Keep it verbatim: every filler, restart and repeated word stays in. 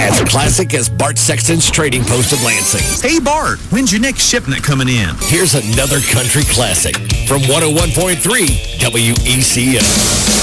As classic as Bart Sexton's Trading Post of Lansing. Hey, Bart, when's your next shipment coming in? Here's another country classic from one oh one point three W E C O.